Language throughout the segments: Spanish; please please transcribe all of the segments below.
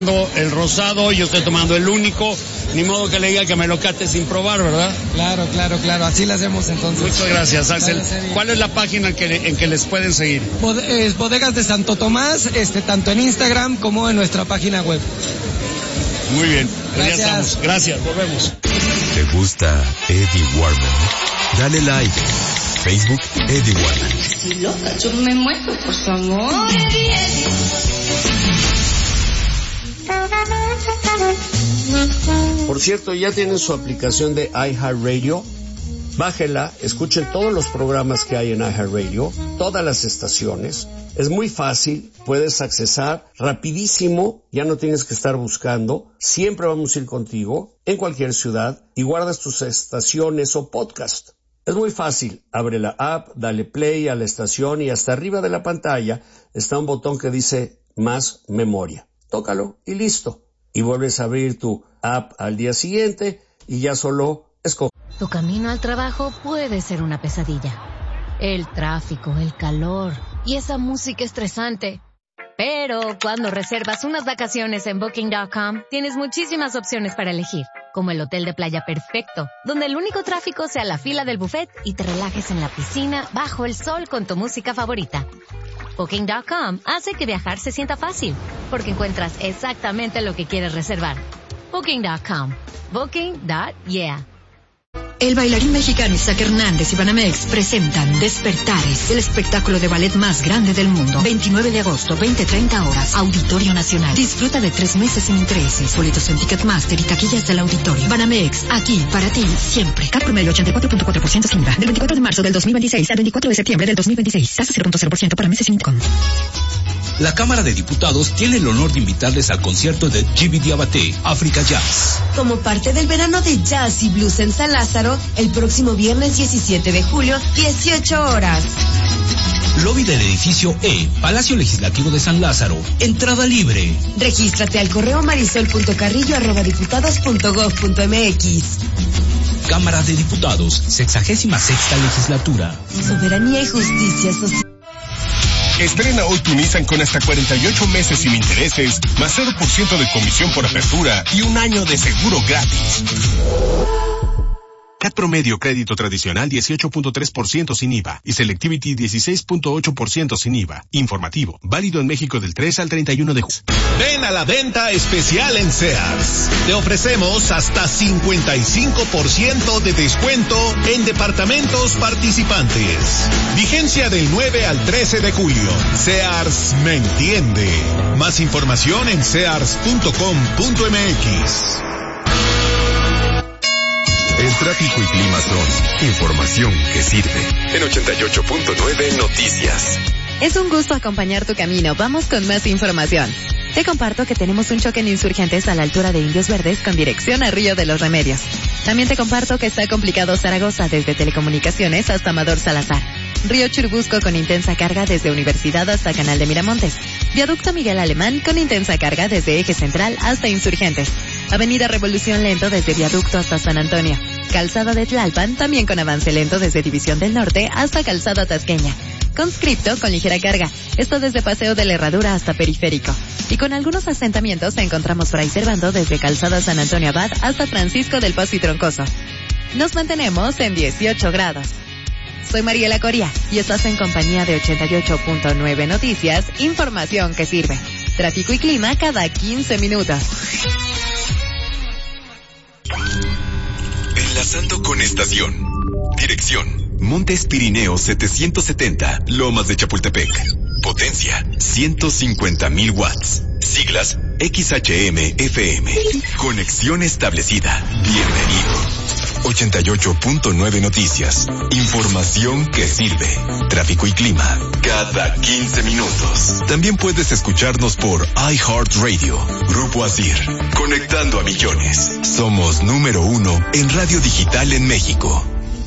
El rosado, yo estoy tomando el único, ni modo que le diga que me lo cate sin probar, ¿verdad? Claro, así lo hacemos entonces. Muchas gracias, Axel. ¿Cuál es la página en que les pueden seguir? Bodegas de Santo Tomás, tanto en Instagram como en nuestra página web. Muy bien, pues ya estamos. Gracias, volvemos. ¿Te gusta Eddie Warman? Dale like. Facebook, Eddie Warman. Estoy loca, yo me muero por su amor. Eddie. Por cierto, ¿ya tienen su aplicación de iHeartRadio? Bájela, escuchen todos los programas que hay en iHeartRadio, todas las estaciones. Es muy fácil, puedes accesar rapidísimo, ya no tienes que estar buscando. Siempre vamos a ir contigo, en cualquier ciudad, y guardas tus estaciones o podcast. Es muy fácil, abre la app, dale play a la estación y hasta arriba de la pantalla está un botón que dice Más Memoria. Tócalo y listo. Y vuelves a abrir tu app al día siguiente y ya solo escoge. Tu camino al trabajo puede ser una pesadilla. El tráfico, el calor y esa música estresante. Pero cuando reservas unas vacaciones en Booking.com, tienes muchísimas opciones para elegir, como el hotel de playa perfecto, donde el único tráfico sea la fila del buffet y te relajes en la piscina bajo el sol con tu música favorita. Booking.com hace que viajar se sienta fácil, porque encuentras exactamente lo que quieres reservar. Booking.com. Booking.yeah. El bailarín mexicano Isaac Hernández y Banamex presentan Despertares, el espectáculo de ballet más grande del mundo. 29 de agosto, 20:30 horas, Auditorio Nacional. Disfruta de 3 meses sin intereses. Boletos en Ticketmaster y taquillas del auditorio. Banamex, aquí, para ti, siempre. CAP promedio 84.4% sin IVA. Del 24 de marzo del 2026 al 24 de septiembre del 2026. Tasa 0.0% para meses sin INCOM. La Cámara de Diputados tiene el honor de invitarles al concierto de Gibi Diabaté, África Jazz. Como parte del verano de jazz y blues en San Lázaro, el próximo viernes 17 de julio, 18 horas. Lobby del edificio E, Palacio Legislativo de San Lázaro. Entrada libre. Regístrate al correo marisol.carrillo@diputados.gov.mx. Cámara de Diputados, 66ª legislatura. Soberanía y justicia social. Estrena hoy tu Nissan con hasta 48 meses sin intereses, más 0% de comisión por apertura y un año de seguro gratis. CAT promedio crédito tradicional 18.3% sin IVA y Selectivity 16.8% sin IVA. Informativo, válido en México del 3 al 31 de julio. Ven a la venta especial en Sears. Te ofrecemos hasta 55% de descuento en departamentos participantes. Vigencia del 9 al 13 de julio. Sears me entiende. Más información en sears.com.mx. El tráfico y clima son información que sirve. En 88.9 Noticias. Es un gusto acompañar tu camino. Vamos con más información. Te comparto que tenemos un choque en Insurgentes a la altura de Indios Verdes con dirección a Río de los Remedios. También te comparto que está complicado Zaragoza desde Telecomunicaciones hasta Amador Salazar. Río Churubusco con intensa carga desde Universidad hasta Canal de Miramontes. Viaducto Miguel Alemán con intensa carga desde Eje Central hasta Insurgentes. Avenida Revolución lento desde Viaducto hasta San Antonio. Calzada de Tlalpan también con avance lento desde División del Norte hasta Calzada Tasqueña. Conscripto con ligera carga, esto desde Paseo de la Herradura hasta Periférico. Y con algunos asentamientos encontramos Fray Servando desde Calzada San Antonio Abad hasta Francisco del Paso y Troncoso. Nos mantenemos en 18 grados. Soy Mariela Coria y estás en compañía de 88.9 Noticias, información que sirve. Tráfico y clima cada 15 minutos. Enlazando con estación. Dirección: Montes Pirineos 770, Lomas de Chapultepec. Potencia: 150,000 watts. Siglas: XHM-FM. Conexión establecida. Bienvenido. 88.9 Noticias. Información que sirve. Tráfico y clima cada 15 minutos. También puedes escucharnos por iHeartRadio. Grupo Asir. Conectando a millones. Somos número 1 en radio digital en México.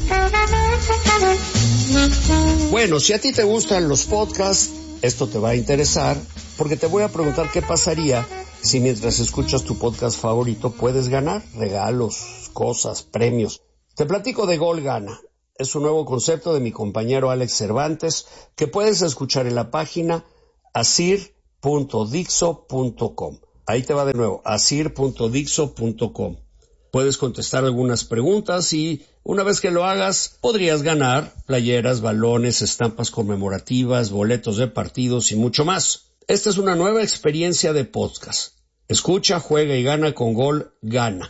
Bueno, si a ti te gustan los podcasts, esto te va a interesar, porque te voy a preguntar qué pasaría si mientras escuchas tu podcast favorito puedes ganar regalos, cosas, premios. Te platico de Gol Gana. Es un nuevo concepto de mi compañero Alex Cervantes que puedes escuchar en la página asir.dixo.com. Ahí te va de nuevo, asir.dixo.com. Puedes contestar algunas preguntas y una vez que lo hagas, podrías ganar playeras, balones, estampas conmemorativas, boletos de partidos y mucho más. Esta es una nueva experiencia de podcast. Escucha, juega y gana con Gol Gana.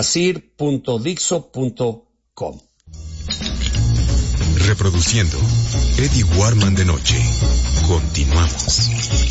asir.dixo.com. Reproduciendo Eddie Warman de noche. Continuamos.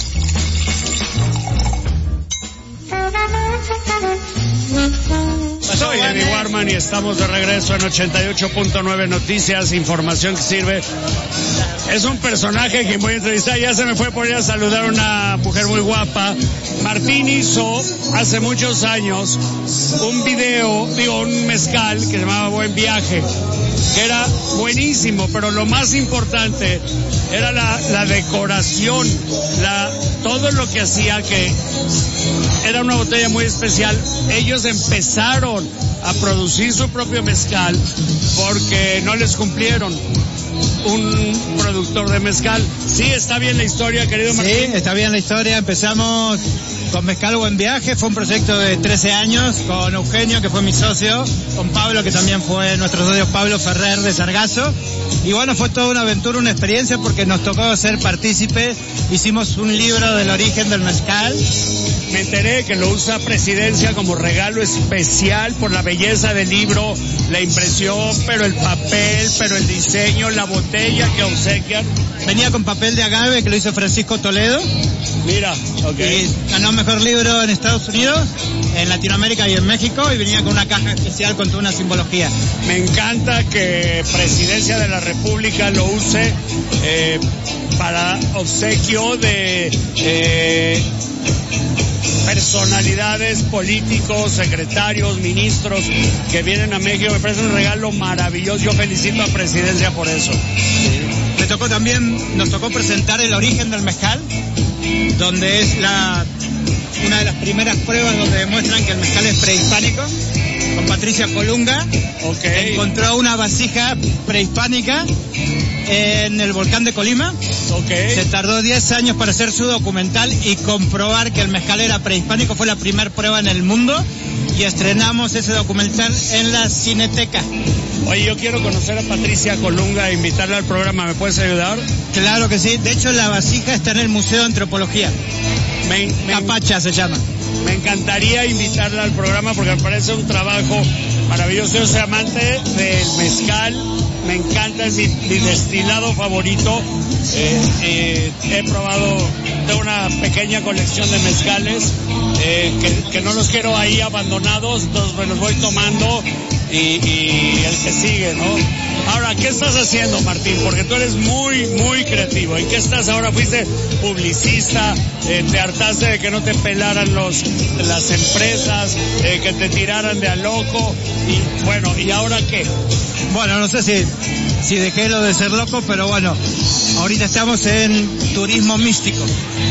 Soy Eddie Warman y estamos de regreso en 88.9 Noticias, información que sirve. Es un personaje que voy a entrevistar, ya se me fue por ir a saludar a una mujer muy guapa. Martín hizo hace muchos años un mezcal que se llamaba Buen Viaje, que era buenísimo, pero lo más importante era la decoración, todo lo que hacía, que era una botella muy especial. Ellos empezaron a producir su propio mezcal porque no les cumplieron un productor de mezcal. Sí, está bien la historia, querido Martín. Sí, está bien la historia. Empezamos con Mezcal Buen Viaje, fue un proyecto de 13 años con Eugenio, que fue mi socio, con Pablo, que también fue nuestro socio, Pablo Ferrer de Sargazo. Y bueno, fue toda una aventura, una experiencia, porque nos tocó ser partícipes. Hicimos un libro del origen del mezcal. Me enteré que lo usa Presidencia como regalo especial por la belleza del libro, la impresión, pero el papel, pero el diseño, la botella que obsequian. Venía con papel de agave, que lo hizo Francisco Toledo. Mira, ok. Y ganó mejor libro en Estados Unidos, en Latinoamérica y en México, y venía con una caja especial con toda una simbología. Me encanta que Presidencia de la República lo use para obsequio de personalidades, políticos, secretarios, ministros que vienen a México. Me parece un regalo maravilloso. Yo felicito a Presidencia por eso. Nos tocó presentar el origen del mezcal, donde es una de las primeras pruebas donde demuestran que el mezcal es prehispánico, con Patricia Colunga. Okay. Encontró una vasija prehispánica en el volcán de Colima. Okay. Se tardó 10 años para hacer su documental y comprobar que el mezcal era prehispánico. Fue la primera prueba en el mundo y estrenamos ese documental en la Cineteca. Oye, yo quiero conocer a Patricia Colunga e invitarla al programa. ¿Me puedes ayudar? Claro que sí. De hecho, la vasija está en el Museo de Antropología. Capacha se llama. Me encantaría invitarla al programa porque me parece un trabajo maravilloso. Yo soy amante del mezcal, me encanta, es mi destilado favorito. He probado, tengo una pequeña colección de mezcales que no los quiero ahí abandonados, entonces me los voy tomando y el que sigue, ¿no? Ahora, ¿qué estás haciendo, Martín? Porque tú eres muy, muy creativo. ¿En qué estás ahora? Fuiste publicista, te hartaste de que no te pelaran las empresas, que te tiraran de a loco, y bueno, ¿y ahora qué? Bueno, no sé si dejé lo de ser loco, pero bueno, ahorita estamos en turismo místico.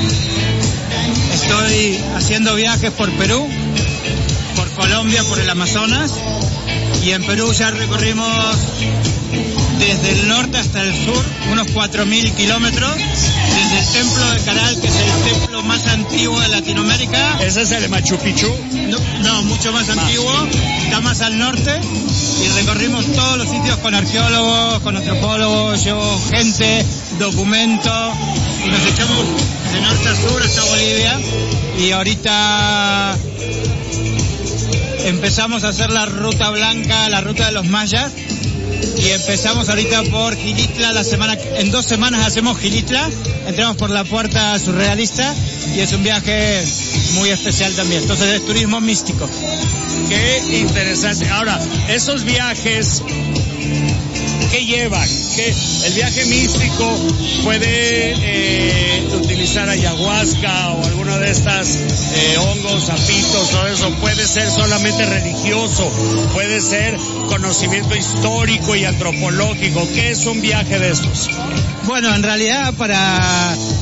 Estoy haciendo viajes por Perú, por Colombia, por el Amazonas, y en Perú ya recorrimos desde el norte hasta el sur, unos 4.000 kilómetros, desde el templo de Caral, que es el templo más antiguo de Latinoamérica. ¿Ese es el de Machu Picchu? No, mucho más antiguo, está más al norte, y recorrimos todos los sitios con arqueólogos, con antropólogos, llevo gente, documento, y nos echamos de norte a sur hasta Bolivia, y ahorita empezamos a hacer la ruta blanca, la ruta de los mayas, y empezamos ahorita por Gilitla. En 2 semanas hacemos Gilitla, entramos por la puerta surrealista y es un viaje muy especial también. Entonces es turismo místico. Qué interesante. Ahora, esos viajes, ¿qué llevan? El viaje místico puede utilizar ayahuasca o alguno de estas hongos, sapitos, todo eso. Puede ser solamente religioso, puede ser conocimiento histórico y antropológico. ¿Qué es un viaje de estos? Bueno, en realidad para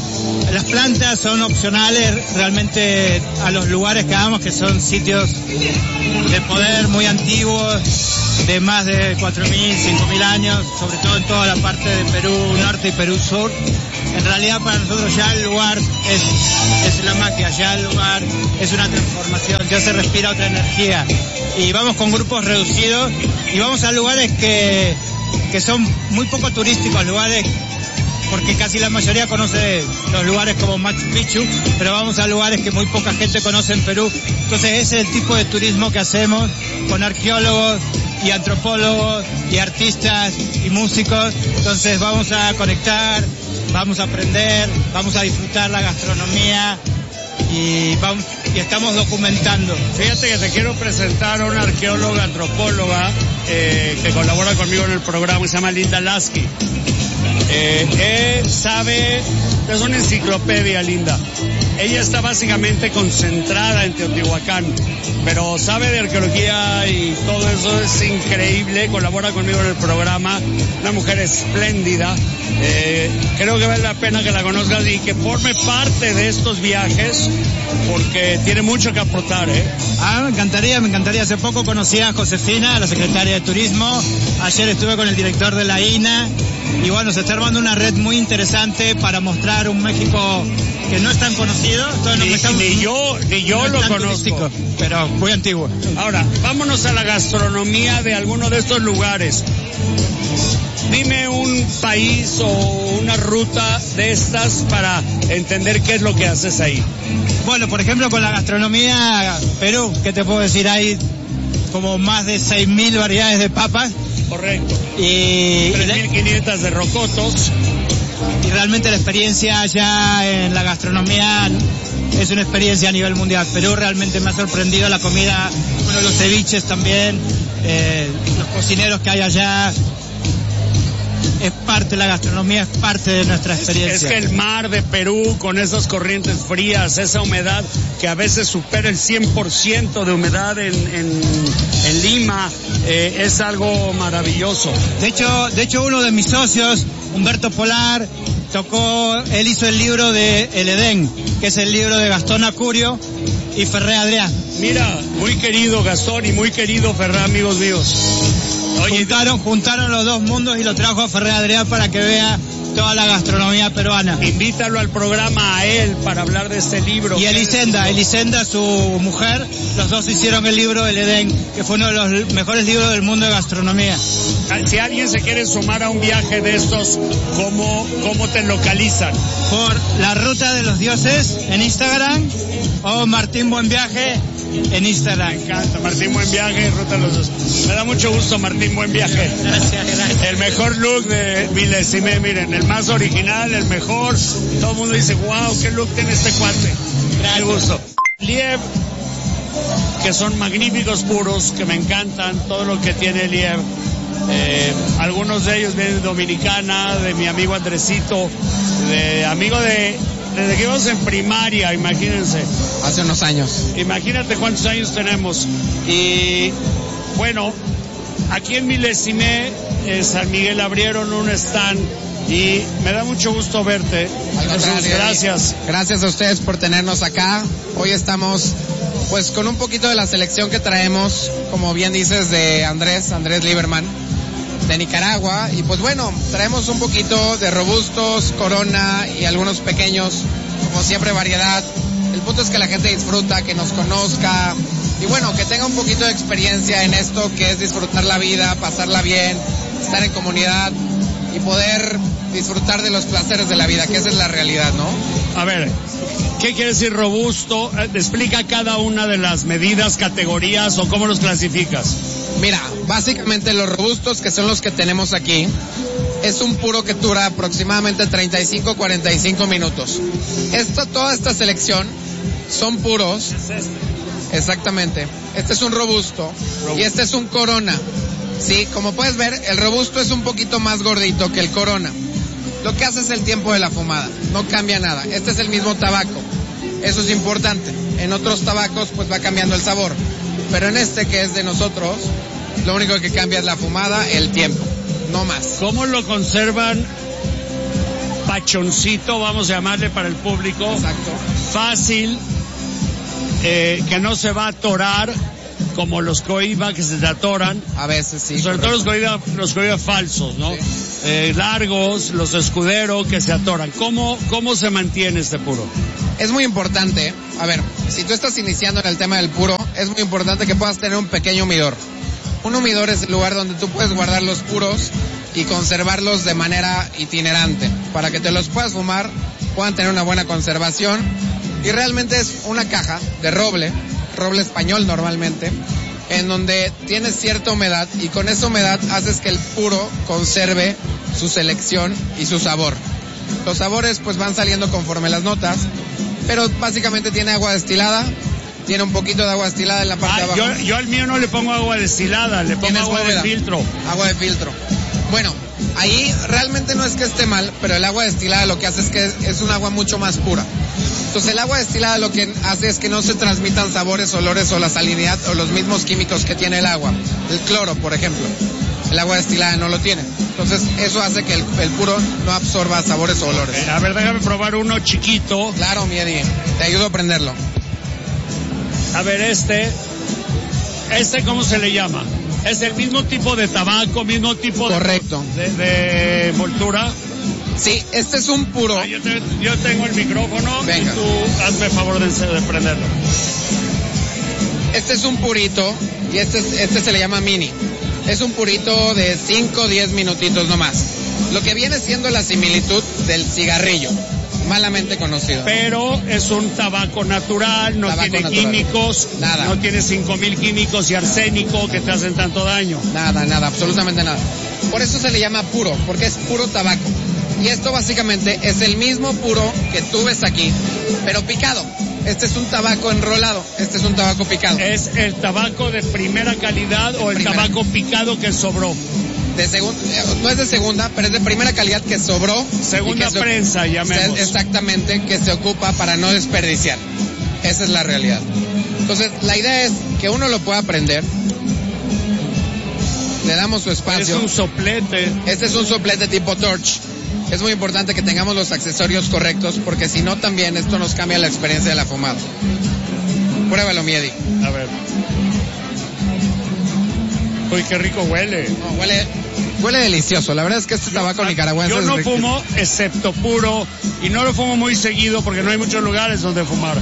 Las plantas son opcionales realmente a los lugares que vamos, que son sitios de poder muy antiguos, de más de 4.000, 5.000 años, sobre todo en toda la parte de Perú Norte y Perú Sur. En realidad para nosotros ya el lugar es la magia, ya el lugar es una transformación, ya se respira otra energía. Y vamos con grupos reducidos y vamos a lugares que son muy poco turísticos, lugares, porque casi la mayoría conoce los lugares como Machu Picchu, pero vamos a lugares que muy poca gente conoce en Perú. Entonces ese es el tipo de turismo que hacemos con arqueólogos y antropólogos y artistas y músicos. Entonces vamos a conectar, vamos a aprender, vamos a disfrutar la gastronomía y estamos documentando. Fíjate que te quiero presentar a una arqueóloga, antropóloga que colabora conmigo en el programa, se llama Linda Lasky. Sabe, es una enciclopedia, Linda. Ella está básicamente concentrada en Teotihuacán, pero sabe de arqueología y todo eso, es increíble, colabora conmigo en el programa, una mujer espléndida. Creo que vale la pena que la conozcas y que forme parte de estos viajes, porque tiene mucho que aportar, me encantaría. Hace poco conocí a Josefina, la secretaria de Turismo. Ayer estuve con el director de la INA. Y bueno, se está armando una red muy interesante para mostrar un México que no es tan conocido. Ni yo lo conozco, pero muy antiguo. Ahora, vámonos a la gastronomía de alguno de estos lugares. Dime un país o una ruta de estas para entender qué es lo que haces ahí. Bueno, por ejemplo, con la gastronomía Perú, ¿qué te puedo decir? Hay como más de 6.000 variedades de papas. Correcto. Y 3.500 de rocotos. Y realmente la experiencia allá en la gastronomía es una experiencia a nivel mundial. Perú realmente me ha sorprendido la comida, bueno, los ceviches también, los cocineros que hay allá. Es parte, la gastronomía es parte de nuestra experiencia. Es que el mar de Perú, con esas corrientes frías, esa humedad que a veces supera el 100% de humedad en Lima, es algo maravilloso. De hecho, uno de mis socios, Humberto Polar, él hizo el libro de El Edén, que es el libro de Gastón Acurio y Ferré Adrià. Mira, muy querido Gastón y muy querido Ferré, amigos míos. Oye, juntaron los dos mundos y lo trajo a Ferré Adrià para que vea toda la gastronomía peruana. Invítalo al programa a él para hablar de este libro. Y Elisenda, su mujer, los dos hicieron el libro El Edén, que fue uno de los mejores libros del mundo de gastronomía. Si alguien se quiere sumar a un viaje de estos, ¿cómo te localizan? Por La Ruta de los Dioses en Instagram o Martín Buen Viaje en Instagram. Me encanta, Martín Buen Viaje, Ruta de los Dioses. Me da mucho gusto, Martín Buen Viaje. Gracias. El mejor look de Milésime, miren, el más original, el mejor. Todo el mundo dice, wow, qué look tiene este cuate. Qué gusto. Liev, que son magníficos puros, que me encantan, todo lo que tiene Liev. Algunos de ellos vienen de Dominicana, de mi amigo Andresito, desde que íbamos en primaria, imagínense. Hace unos años. Imagínate cuántos años tenemos. Y bueno, aquí en Milésime, San Miguel abrieron un stand y me da mucho gusto verte. Gracias. Gracias a ustedes por tenernos acá. Hoy estamos pues con un poquito de la selección que traemos, como bien dices, de Andrés Lieberman, de Nicaragua, y pues bueno, traemos un poquito de robustos, Corona y algunos pequeños, como siempre variedad. El punto es que la gente disfruta, que nos conozca y bueno, que tenga un poquito de experiencia en esto que es disfrutar la vida, pasarla bien, estar en comunidad y poder disfrutar de los placeres de la vida, que esa es la realidad, ¿no? A ver, ¿qué quiere decir robusto? Explica cada una de las medidas, categorías o cómo los clasificas. Mira, básicamente los robustos, que son los que tenemos aquí, es un puro que dura aproximadamente 35-45 minutos. Toda esta selección son puros. Exactamente. Este es un robusto y este es un Corona. Sí, como puedes ver, el robusto es un poquito más gordito que el Corona. Lo que hace es el tiempo de la fumada, no cambia nada. Este es el mismo tabaco, eso es importante. En otros tabacos pues va cambiando el sabor, pero en este que es de nosotros, lo único que cambia es la fumada, el tiempo, no más. ¿Cómo lo conservan pachoncito, vamos a llamarle para el público. Exacto. Fácil, que no se va a atorar como los Cohiba que se te atoran. A veces sí. Sobre todo los Cohiba falsos, ¿no? Sí. Largos, los Escudero que se atoran. ¿Cómo se mantiene este puro? Es muy importante, a ver, si tú estás iniciando en el tema del puro, es muy importante que puedas tener un pequeño humidor. Un humidor es el lugar donde tú puedes guardar los puros y conservarlos de manera itinerante, para que te los puedas fumar, puedan tener una buena conservación. Y realmente es una caja de roble español normalmente, en donde tienes cierta humedad y con esa humedad haces que el puro conserve su selección y su sabor. Los sabores pues van saliendo conforme las notas, pero básicamente tiene agua destilada, tiene un poquito de agua destilada en la parte de abajo. Yo al mío no le pongo agua destilada, le pongo agua de filtro. Agua de filtro. Bueno, ahí realmente no es que esté mal, pero el agua destilada lo que hace es que es un agua mucho más pura. Entonces el agua destilada lo que hace es que no se transmitan sabores, olores o la salinidad o los mismos químicos que tiene el agua. El cloro, por ejemplo. El agua destilada no lo tiene. Entonces eso hace que el puro no absorba sabores o olores. A ver, déjame probar uno chiquito. Claro, mi Eddie. Te ayudo a prenderlo. A ver, este ¿cómo se le llama? ¿Es el mismo tipo de tabaco, mismo tipo Correcto. de envoltura? Sí, este es un puro. Yo tengo el micrófono. Venga. Y tú hazme favor de prenderlo. Este es un purito y este se le llama mini. Es un purito de 5 o 10 minutitos nomás. Lo que viene siendo la similitud del cigarrillo, malamente conocido. Pero es un tabaco natural, no tiene químicos, nada. No tiene 5,000 químicos y arsénico que te hacen tanto daño. Nada, absolutamente nada. Por eso se le llama puro, porque es puro tabaco. Y esto básicamente es el mismo puro que tú ves aquí, pero picado. Este es un tabaco enrolado, este es un tabaco picado. ¿Es el tabaco de primera calidad o el tabaco picado que sobró? No es de segunda, pero es de primera calidad que sobró. Segunda prensa, llamemos. Exactamente, que se ocupa para no desperdiciar. Esa es la realidad. Entonces, la idea es que uno lo pueda prender. Le damos su espacio. Es un soplete. Este es un soplete tipo torch. Es muy importante que tengamos los accesorios correctos, porque si no también esto nos cambia la experiencia de la fumada. Pruébalo, Miedi. A ver. Uy, qué rico huele. No, huele delicioso. La verdad es que este tabaco nicaragüense yo no fumo excepto puro y no lo fumo muy seguido porque no hay muchos lugares donde fumar.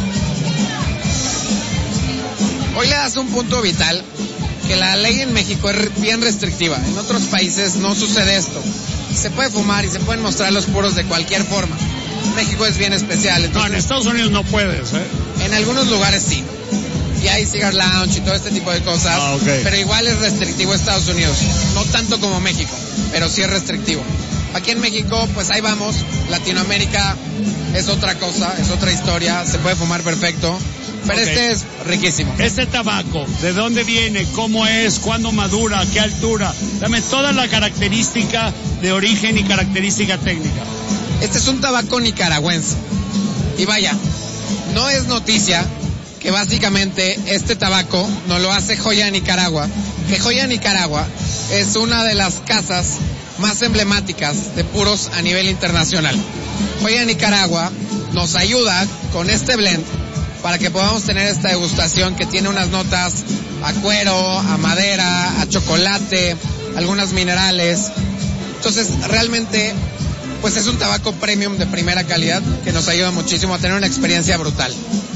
Hoy le das un punto vital, que la ley en México es bien restrictiva. En otros países no sucede esto. Se puede fumar y se pueden mostrar los puros de cualquier forma. México es bien especial. Entonces, no, en Estados Unidos no puedes, En algunos lugares sí. Y hay cigar lounge y todo este tipo de cosas. Okay. Pero igual es restrictivo Estados Unidos. No tanto como México, pero sí es restrictivo. Aquí en México, pues ahí vamos. Latinoamérica es otra cosa, es otra historia. Se puede fumar perfecto. Pero este es riquísimo. Este tabaco, ¿de dónde viene? ¿Cómo es? ¿Cuándo madura? ¿Qué altura? Dame toda la característica de origen y característica técnica. Este es un tabaco nicaragüense. Y vaya, no es noticia que básicamente este tabaco nos lo hace Joya Nicaragua. Que Joya Nicaragua es una de las casas más emblemáticas de puros a nivel internacional. Joya Nicaragua nos ayuda con este blend para que podamos tener esta degustación que tiene unas notas a cuero, a madera, a chocolate, algunas minerales. Entonces, realmente, pues es un tabaco premium de primera calidad que nos ayuda muchísimo a tener una experiencia brutal.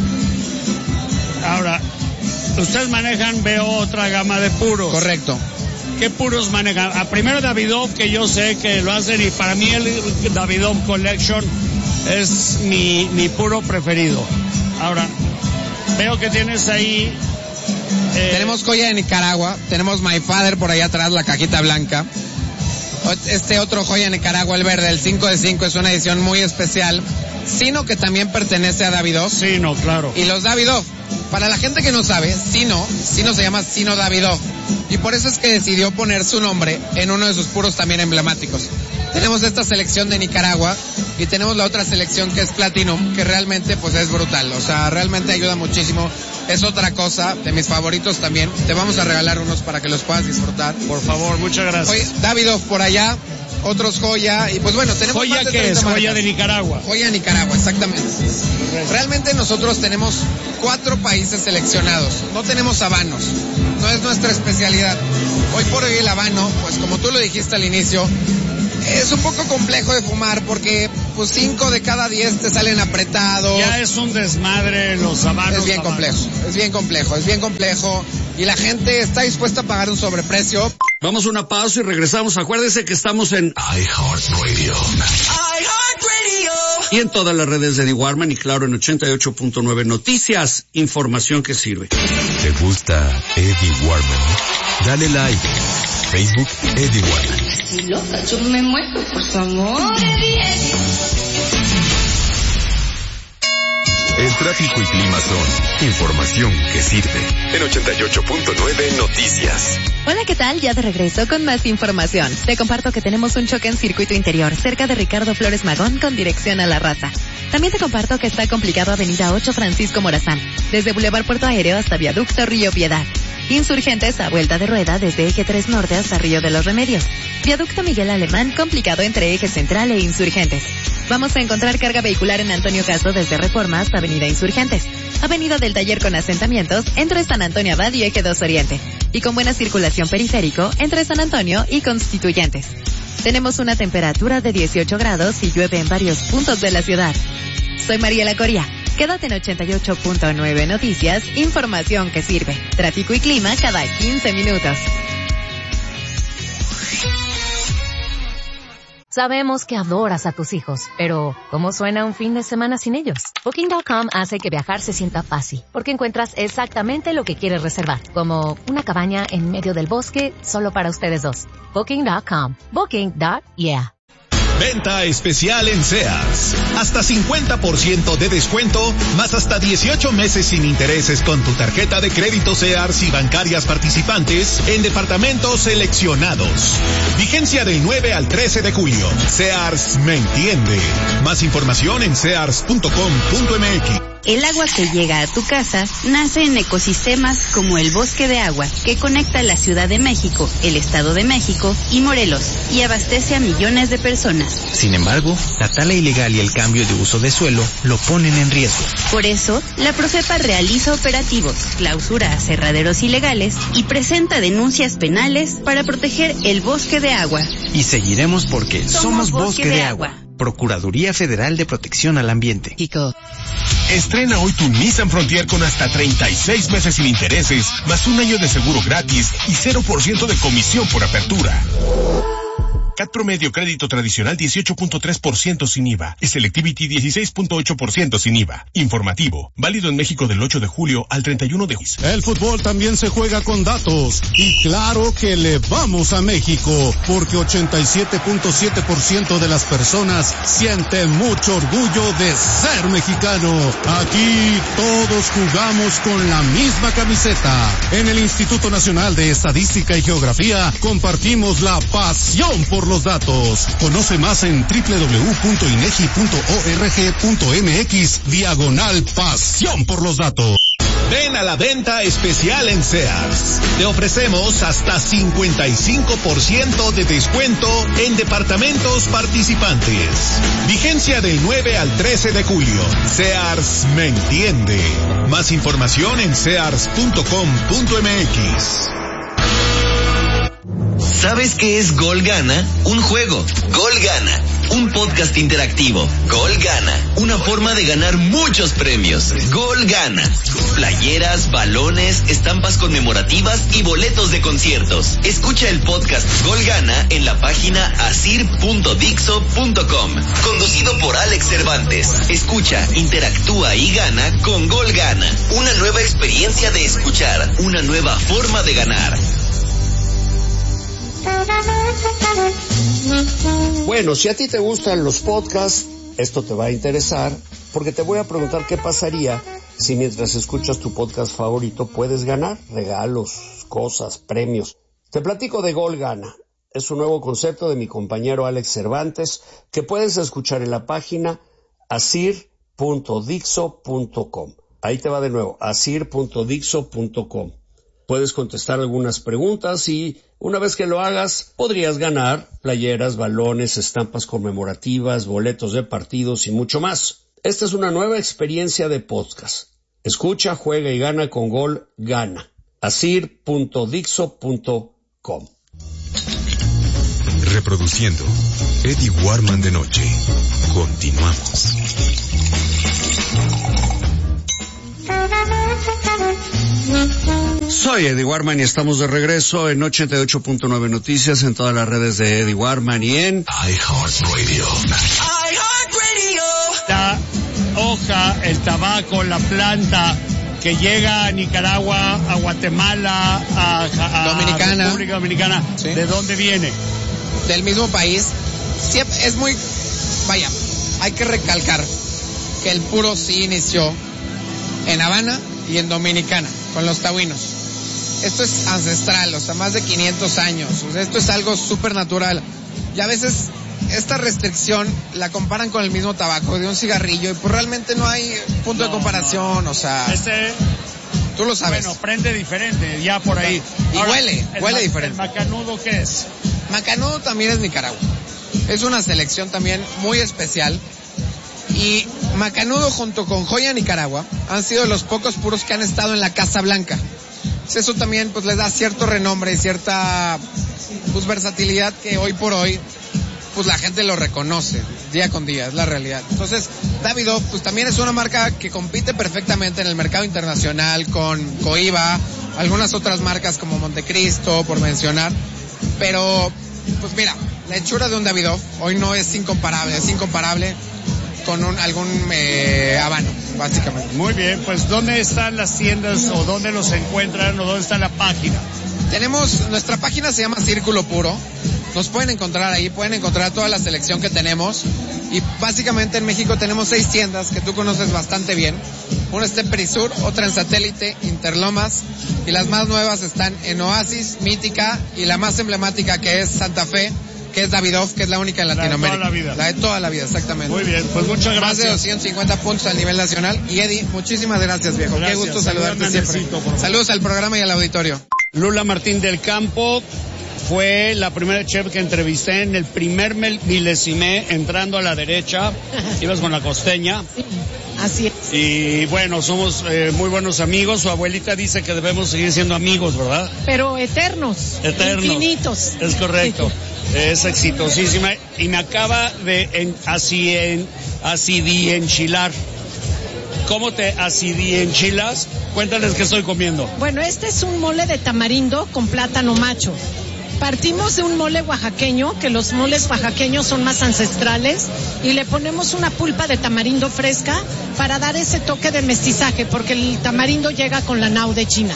Ahora, ustedes manejan, veo, otra gama de puros. Correcto. ¿Qué puros manejan? Primero Davidoff, que yo sé que lo hacen, y para mí el Davidoff Collection es mi puro preferido. Ahora, veo que tienes ahí... Tenemos Joya de Nicaragua, tenemos My Father por allá atrás, la cajita blanca. Este otro Joya de Nicaragua, el verde, el 5 de 5, es una edición muy especial. Sino que también pertenece a Davidoff. Sino, claro. Y los Davidoff, para la gente que no sabe, Sino se llama Sino Davidoff. Y por eso es que decidió poner su nombre en uno de sus puros también emblemáticos. Tenemos esta selección de Nicaragua y tenemos la otra selección que es Platinum, que realmente pues es brutal. O sea, realmente ayuda muchísimo. Es otra cosa, de mis favoritos también. Te vamos a regalar unos para que los puedas disfrutar. Por favor, muchas gracias. Oye, Davidoff por allá. otros joya, y pues bueno, tenemos ¿Joya más de qué 30 es? marcas. Joya de Nicaragua. Joya de Nicaragua, exactamente. Realmente nosotros tenemos 4 países seleccionados, no tenemos habanos, no es nuestra especialidad. Hoy por hoy el habano, pues como tú lo dijiste al inicio, es un poco complejo de fumar porque pues 5 de cada 10 te salen apretados. Ya es un desmadre los habanos. Es bien complejo y la gente está dispuesta a pagar un sobreprecio. Vamos a una pausa y regresamos. Acuérdense que estamos en iHeartRadio. y en todas las redes de Eddie Warman y claro en 88.9 Noticias, información que sirve. ¿Te gusta Eddie Warman? Dale like. Facebook Eddie Warman. Y loca, yo me muero por su amor, Eddie. El tráfico y clima son información que sirve. En 88.9 Noticias. Hola, ¿qué tal? Ya de regreso con más información. Te comparto que tenemos un choque en circuito interior cerca de Ricardo Flores Magón con dirección a La Raza. También te comparto que está complicado Avenida 8 Francisco Morazán, desde Boulevard Puerto Aéreo hasta Viaducto Río Piedad. Insurgentes a vuelta de rueda desde Eje 3 Norte hasta Río de los Remedios. Viaducto Miguel Alemán complicado entre Eje Central e Insurgentes. Vamos a encontrar carga vehicular en Antonio Caso desde Reforma hasta Avenida Insurgentes. Avenida del Taller con asentamientos entre San Antonio Abad y Eje 2 Oriente. Y con buena circulación periférico entre San Antonio y Constituyentes. Tenemos una temperatura de 18 grados y llueve en varios puntos de la ciudad. Soy Mariela Coria. Quédate en 88.9 Noticias, información que sirve. Tráfico y clima cada 15 minutos. Sabemos que adoras a tus hijos, pero ¿cómo suena un fin de semana sin ellos? Booking.com hace que viajar se sienta fácil, porque encuentras exactamente lo que quieres reservar, como una cabaña en medio del bosque solo para ustedes dos. Booking.com. Booking.yeah. Venta especial en Sears. Hasta 50% de descuento, más hasta 18 meses sin intereses con tu tarjeta de crédito Sears y bancarias participantes en departamentos seleccionados. Vigencia del 9 al 13 de julio. Sears me entiende. Más información en sears.com.mx. El agua que llega a tu casa nace en ecosistemas como el Bosque de Agua, que conecta la Ciudad de México, el Estado de México y Morelos, y abastece a millones de personas. Sin embargo, la tala ilegal y el cambio de uso de suelo lo ponen en riesgo. Por eso, la Profepa realiza operativos, clausura aserraderos ilegales y presenta denuncias penales para proteger el Bosque de Agua. Y seguiremos porque somos Bosque de Agua. Procuraduría Federal de Protección al Ambiente. Kiko. Estrena hoy tu Nissan Frontier con hasta 36 meses sin intereses, más un año de seguro gratis y 0% de comisión por apertura. CAT promedio crédito tradicional 18.3% sin IVA. Selectivity 16.8% sin IVA. Informativo. Válido en México del 8 de julio al 31 de julio. El fútbol también se juega con datos. Y claro que le vamos a México, porque 87.7% de las personas sienten mucho orgullo de ser mexicano. Aquí todos jugamos con la misma camiseta. En el Instituto Nacional de Estadística y Geografía compartimos la pasión por los datos. Conoce más en www.inegi.org.mx/pasión por los datos. Ven a la venta especial en Sears. Te ofrecemos hasta 55% de descuento en departamentos participantes. Vigencia del 9 al 13 de julio. Sears me entiende. Más información en sears.com.mx. ¿Sabes qué es Gol Gana? Un juego. Gol Gana. Un podcast interactivo. Gol Gana. Una forma de ganar muchos premios. Gol Gana. Playeras, balones, estampas conmemorativas y boletos de conciertos. Escucha el podcast Gol Gana en la página asir.dixo.com. Conducido por Alex Cervantes. Escucha, interactúa y gana con Gol Gana. Una nueva experiencia de escuchar. Una nueva forma de ganar. Bueno, si a ti te gustan los podcasts, esto te va a interesar, porque te voy a preguntar qué pasaría si mientras escuchas tu podcast favorito puedes ganar regalos, cosas, premios. Te platico de Gol Gana. Es un nuevo concepto de mi compañero Alex Cervantes que puedes escuchar en la página asir.dixo.com. Ahí te va de nuevo, asir.dixo.com. puedes contestar algunas preguntas y una vez que lo hagas, podrías ganar playeras, balones, estampas conmemorativas, boletos de partidos y mucho más. Esta es una nueva experiencia de podcast. Escucha, juega y gana con Gol Gana. asir.dixo.com. Reproduciendo Eddie Warman de noche. Continuamos. Soy Eddie Warman y estamos de regreso en 88.9 Noticias, en todas las redes de Eddie Warman y en iHeartRadio. La hoja, el tabaco, la planta que llega a Nicaragua, a Guatemala, a Dominicana. República Dominicana, ¿sí? ¿De dónde viene? Del mismo país. Siempre es muy... Vaya, hay que recalcar que el puro sí inició en Habana y en Dominicana, con los taínos. Esto es ancestral, o sea, más de 500 años. O sea, esto es algo súper natural. Y a veces esta restricción la comparan con el mismo tabaco de un cigarrillo y pues realmente no hay punto de comparación, o sea... Tú lo sabes. Bueno, prende diferente, ya por ahí. Y ahora, huele diferente. ¿El macanudo qué es? Macanudo también es Nicaragua. Es una selección también muy especial. Y Macanudo junto con Joya Nicaragua han sido los pocos puros que han estado en la Casa Blanca. Eso también pues les da cierto renombre y cierta pues versatilidad que hoy por hoy pues la gente lo reconoce día con día, es la realidad. Entonces, Davidoff pues también es una marca que compite perfectamente en el mercado internacional con Cohiba, algunas otras marcas como Montecristo, por mencionar. Pero, pues mira, la hechura de un Davidoff hoy no es incomparable con algún habano, básicamente. Muy bien, pues ¿dónde están las tiendas o dónde los encuentran o dónde está la página? Nuestra página se llama Círculo Puro. Nos pueden encontrar ahí, pueden encontrar toda la selección que tenemos. Y básicamente en México tenemos 6 tiendas que tú conoces bastante bien. Una está en Perisur, otra en Satélite, Interlomas. Y las más nuevas están en Oasis, Mítica y la más emblemática que es Santa Fe, que es Davidoff, que es la única en Latinoamérica. La de toda la vida. La de toda la vida, exactamente. Muy bien, pues muchas gracias. Más de 250 puntos a nivel nacional. Y Eddie, muchísimas gracias, viejo. Gracias. Qué gusto saludarte siempre. Saludos al programa y al auditorio. Lula Martín del Campo fue la primera chef que entrevisté en el primer milesimé, entrando a la derecha. Ibas con la costeña. Sí, así es. Y bueno, somos muy buenos amigos. Su abuelita dice que debemos seguir siendo amigos, ¿verdad? Pero eternos. Infinitos. Es correcto. Es exitosísima y me acaba de acidienchilar. ¿Cómo te acidienchilas? Cuéntales qué estoy comiendo. Bueno, este es un mole de tamarindo con plátano macho. Partimos de un mole oaxaqueño, que los moles oaxaqueños son más ancestrales, y le ponemos una pulpa de tamarindo fresca para dar ese toque de mestizaje, porque el tamarindo llega con la nao de China.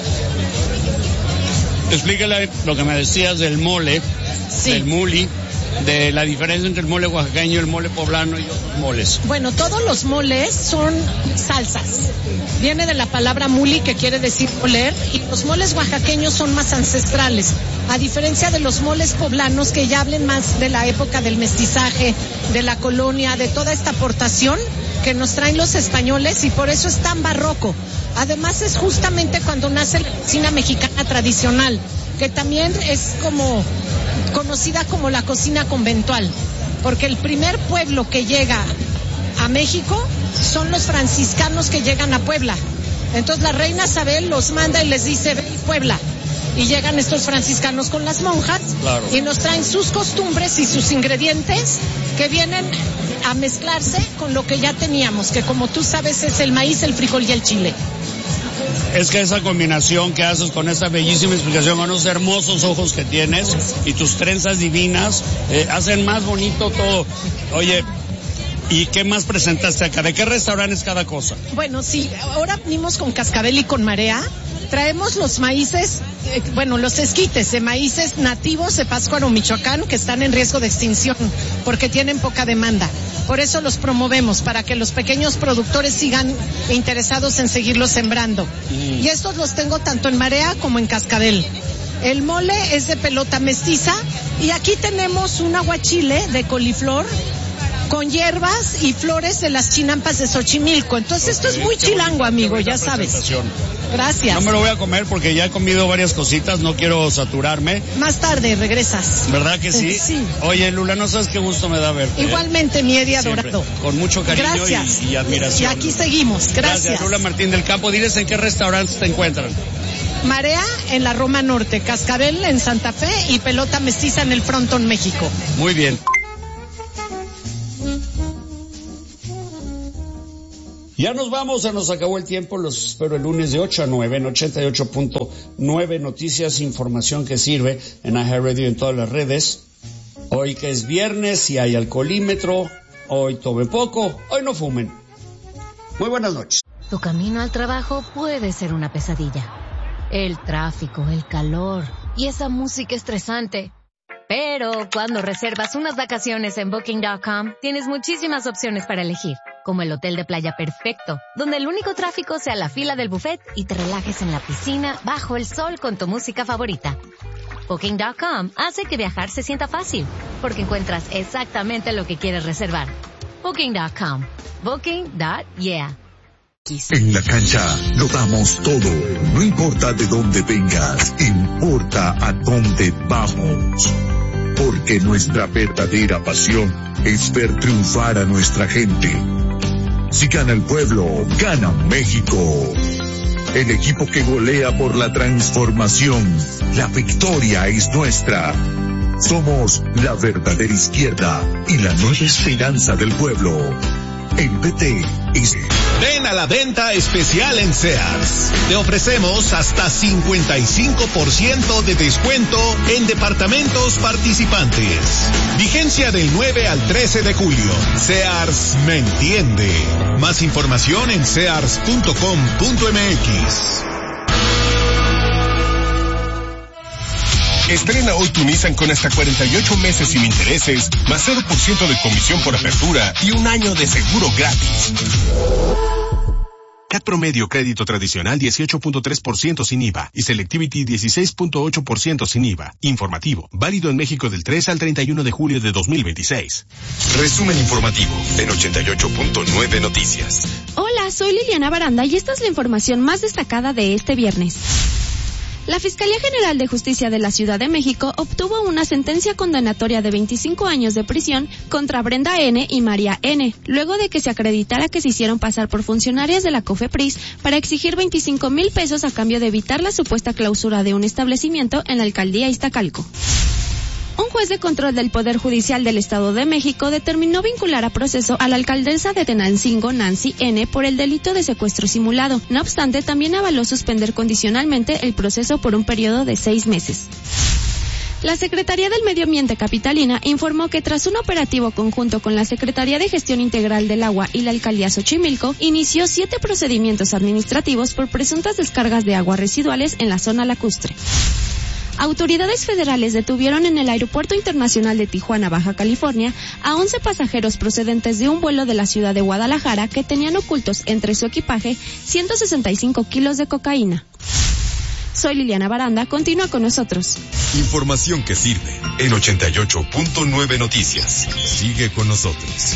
Explícale lo que me decías del mole, sí, del muli, de la diferencia entre el mole oaxaqueño, el mole poblano y otros moles. Bueno, todos los moles son salsas. Viene de la palabra muli, que quiere decir moler, y los moles oaxaqueños son más ancestrales, a diferencia de los moles poblanos, que ya hablen más de la época del mestizaje, de la colonia, de toda esta aportación que nos traen los españoles, y por eso es tan barroco. Además es justamente cuando nace la cocina mexicana tradicional, que también es como conocida como la cocina conventual, porque el primer pueblo que llega a México son los franciscanos que llegan a Puebla. Entonces la reina Isabel los manda y les dice: ve Puebla. Y llegan estos franciscanos con las monjas, claro, y nos traen sus costumbres y sus ingredientes que vienen a mezclarse con lo que ya teníamos, que como tú sabes es el maíz, el frijol y el chile. Es que esa combinación que haces con esta bellísima explicación, con unos hermosos ojos que tienes y tus trenzas divinas, hacen más bonito todo. Oye, ¿y qué más presentaste acá? ¿De qué restaurante es cada cosa? Bueno, sí, ahora venimos con Cascabel y con Marea. Traemos los maíces, los esquites de maíces nativos de Pátzcuaro, Michoacán, que están en riesgo de extinción porque tienen poca demanda. Por eso los promovemos, para que los pequeños productores sigan interesados en seguirlos sembrando. Y estos los tengo tanto en Marea como en Cascabel. El mole es de pelota mestiza, y aquí tenemos un aguachile de coliflor con hierbas y flores de las chinampas de Xochimilco. Entonces esto es muy chilango, amigo, ya sabes. Gracias. No me lo voy a comer porque ya he comido varias cositas, no quiero saturarme. Más tarde regresas. ¿Verdad que sí? Sí. Oye, Lula, no sabes qué gusto me da verte. Igualmente, mi Eddie adorado. Con mucho cariño y admiración. Y aquí seguimos. Gracias. Lula Martín del Campo. Diles en qué restaurantes te encuentran. Marea en la Roma Norte, Cascabel en Santa Fe y Pelota Mestiza en el Frontón, México. Muy bien. Ya nos vamos, se nos acabó el tiempo, los espero el lunes de 8 a 9 en 88.9 Noticias, información que sirve en iHeartRadio en todas las redes. Hoy que es viernes y hay alcoholímetro, hoy tomen poco, hoy no fumen. Muy buenas noches. Tu camino al trabajo puede ser una pesadilla. El tráfico, el calor y esa música estresante. Pero cuando reservas unas vacaciones en Booking.com, tienes muchísimas opciones para elegir, como el hotel de playa perfecto, donde el único tráfico sea la fila del buffet y te relajes en la piscina bajo el sol con tu música favorita. Booking.com hace que viajar se sienta fácil, porque encuentras exactamente lo que quieres reservar. Booking.com. Booking.yeah. En la cancha lo damos todo, no importa de dónde vengas, importa a dónde vamos. Porque nuestra verdadera pasión es ver triunfar a nuestra gente. Si gana el pueblo, gana México. El equipo que golea por la transformación, la victoria es nuestra. Somos la verdadera izquierda y la nueva esperanza del pueblo. El PT es... Ven a la venta especial en Sears. Te ofrecemos hasta 55% de descuento en departamentos participantes. Vigencia del 9 al 13 de julio. Sears me entiende. Más información en sears.com.mx. Estrena hoy tu Nissan con hasta 48 meses sin intereses, más 0% de comisión por apertura y un año de seguro gratis. CAT promedio crédito tradicional 18.3% sin IVA y Selectivity 16.8% sin IVA. Informativo, válido en México del 3 al 31 de julio de 2026. Resumen informativo en 88.9 Noticias. Hola, soy Liliana Baranda y esta es la información más destacada de este viernes. La Fiscalía General de Justicia de la Ciudad de México obtuvo una sentencia condenatoria de 25 años de prisión contra Brenda N. y María N., luego de que se acreditara que se hicieron pasar por funcionarias de la COFEPRIS para exigir 25,000 pesos a cambio de evitar la supuesta clausura de un establecimiento en la alcaldía Iztacalco. Un juez de control del Poder Judicial del Estado de México determinó vincular a proceso a la alcaldesa de Tenancingo, Nancy N., por el delito de secuestro simulado. No obstante, también avaló suspender condicionalmente el proceso por un periodo de 6 meses. La Secretaría del Medio Ambiente capitalina informó que tras un operativo conjunto con la Secretaría de Gestión Integral del Agua y la Alcaldía Xochimilco, inició 7 procedimientos administrativos por presuntas descargas de aguas residuales en la zona lacustre. Autoridades federales detuvieron en el Aeropuerto Internacional de Tijuana, Baja California, a 11 pasajeros procedentes de un vuelo de la ciudad de Guadalajara que tenían ocultos entre su equipaje 165 kilos de cocaína. Soy Liliana Baranda, continúa con nosotros. Información que sirve en 88.9 Noticias. Sigue con nosotros.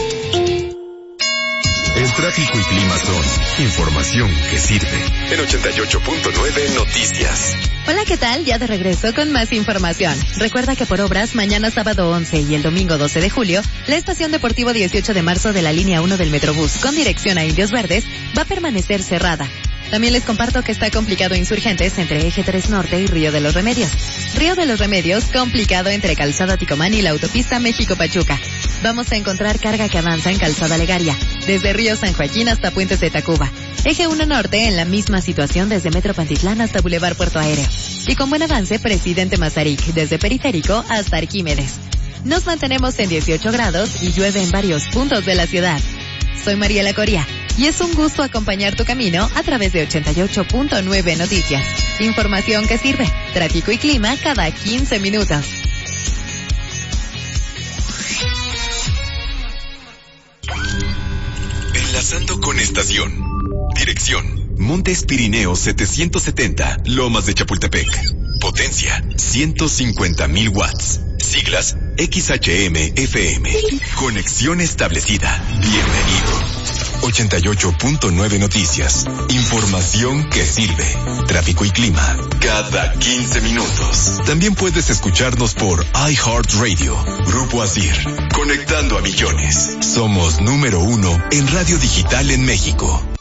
El tráfico y clima son información que sirve en 88.9 Noticias. Hola, ¿qué tal? Ya de regreso con más información. Recuerda que por obras, mañana sábado 11 y el domingo 12 de julio, la estación Deportivo 18 de marzo de la línea 1 del Metrobús con dirección a Indios Verdes va a permanecer cerrada. También les comparto que está complicado Insurgentes entre Eje 3 Norte y Río de los Remedios. Río de los Remedios complicado entre Calzada Ticomán y la autopista México-Pachuca. Vamos a encontrar carga que avanza en Calzada Legaria, desde Río San Joaquín hasta Puentes de Tacuba. Eje 1 Norte en la misma situación desde Metro Pantitlán hasta Boulevard Puerto Aéreo. Y con buen avance, Presidente Mazarik, desde Periférico hasta Arquímedes. Nos mantenemos en 18 grados y llueve en varios puntos de la ciudad. Soy Mariela Coria y es un gusto acompañar tu camino a través de 88.9 Noticias. Información que sirve, tráfico y clima cada 15 minutos. Enlazando con estación. Dirección: Montes Pirineos 770, Lomas de Chapultepec. Potencia: 150,000 watts. Siglas: XHM-FM. Conexión establecida. Bienvenido. 88.9 Noticias. Información que sirve. Tráfico y clima cada 15 minutos. También puedes escucharnos por iHeartRadio. Grupo Asir. Conectando a millones. Somos número 1 en radio digital en México.